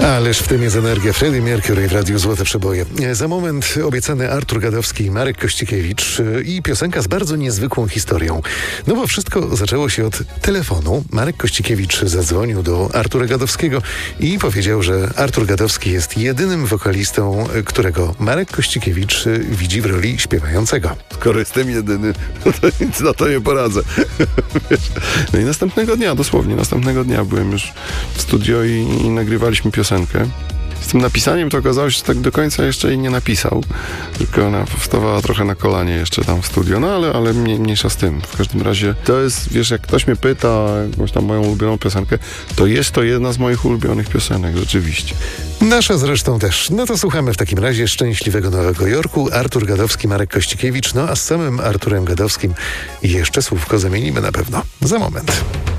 Ależ w tym jest energia. Freddie Mercury w Radiu Złote Przeboje. Za moment obiecany Artur Gadowski i Marek Kościkiewicz i piosenka z bardzo niezwykłą historią. No bo wszystko zaczęło się od telefonu. Marek Kościkiewicz zadzwonił do Artura Gadowskiego i powiedział, że Artur Gadowski jest jedynym wokalistą, którego Marek Kościkiewicz widzi w roli śpiewającego. Skoro jestem jedyny, to nic na to nie poradzę. No i następnego dnia byłem już w studio i nagrywaliśmy piosenkę. Z tym napisaniem to okazało się, że tak do końca jeszcze jej nie napisał, tylko ona wstawała trochę na kolanie jeszcze tam w studio, no ale mniejsza z tym. W każdym razie to jest, wiesz, jak ktoś mnie pyta jakąś tam moją ulubioną piosenkę, to jest to jedna z moich ulubionych piosenek, rzeczywiście. Nasza zresztą też. No to słuchamy w takim razie Szczęśliwego Nowego Jorku, Artur Gadowski, Marek Kościkiewicz, no a z samym Arturem Gadowskim jeszcze słówko zamienimy na pewno. Za moment.